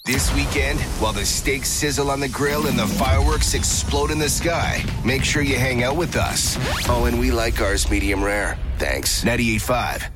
This weekend, while the steaks sizzle on the grill and the fireworks explode in the sky, make sure you hang out with us. Oh, and we like ours medium rare. Thanks. 98.5